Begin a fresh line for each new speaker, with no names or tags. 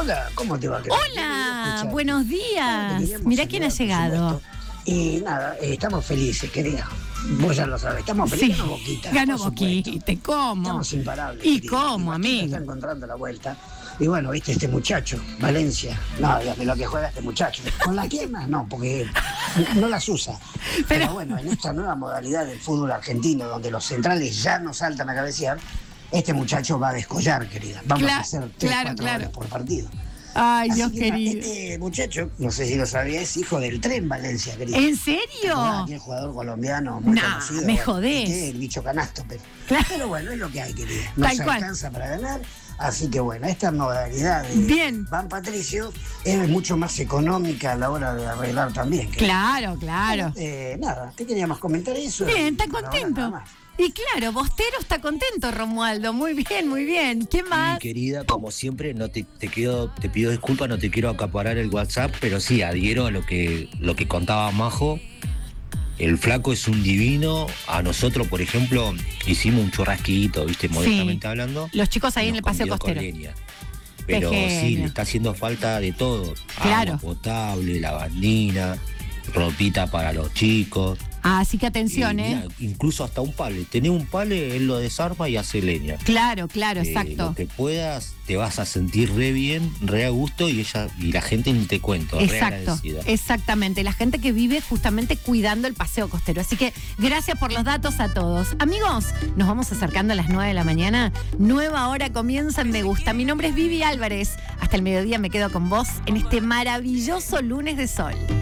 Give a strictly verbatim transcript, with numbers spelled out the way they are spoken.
Hola, ¿cómo te va?
Hola, buenos días. Mirá quién ha llegado.
Y nada, eh, estamos felices, querida. Vos ya lo sabés, estamos felices.
Sí,
Ganó Boquita.
ganó Boquita, ¿cómo?
Estamos imparables.
¿Y
querida.
cómo,
y
amigo?
Está encontrando la vuelta. Y bueno, viste, este muchacho, Valencia, no, de lo que juega este muchacho. Con las piernas no, porque no las usa. Pero, Pero bueno, en esta nueva modalidad del fútbol argentino, donde los centrales ya no saltan a cabecear, este muchacho va a descollar, querida. Vamos
Claro,
a hacer tres,
claro,
cuatro
claro.
goles por partido.
Ay,
Así
Dios
que,
querido.
Este muchacho, no sé si lo sabía, es hijo del Tren Valencia, querido.
¿En serio?
Aquel jugador colombiano muy
Nah,
conocido.
me
bueno,
jodés.
este, el bicho canasto, pero,
Claro.
pero bueno, es lo que hay, querido. No
Tal
se
cual.
alcanza para ganar. Así que bueno, esta modalidad de
Bien.
Van Patricio es mucho más económica a la hora de arreglar también. querido.
Claro, claro.
Eh, nada, te queríamos comentar eso.
Bien, está
y por ahora
contento.
nada más.
Y claro, Bostero está contento, Romualdo. Muy bien, muy bien. ¿Qué más?
Mi querida, como siempre, no te, te quiero, te pido disculpas, no te quiero acaparar el WhatsApp, pero sí adhiero a lo que, lo que contaba Majo. El flaco es un divino. A nosotros, por ejemplo, hicimos un churrasquito, viste, modestamente hablando.
Los chicos ahí
y
en
nos
el paseo
convidó con
costero.
leña. Pero
Qué
sí,
genio.
le está haciendo falta de todo.
Claro.
Agua potable, lavandina, ropita para los chicos.
Ah, así que atención,
Y,
¿eh?
mira, incluso hasta un pale. Tenés un pale, él lo desarma y hace leña.
Claro, claro,
Eh,
exacto.
Lo que puedas, te vas a sentir re bien, re a gusto y ella y la gente ni te cuento, re
Exacto,
agradecida.
exactamente. La gente que vive justamente cuidando el paseo costero. Así que gracias por los datos a todos. Amigos, nos vamos acercando a las nueve de la mañana. Nueva hora comienza en Me Gusta. Mi nombre es Vivi Álvarez. Hasta el mediodía me quedo con vos en este maravilloso lunes de sol.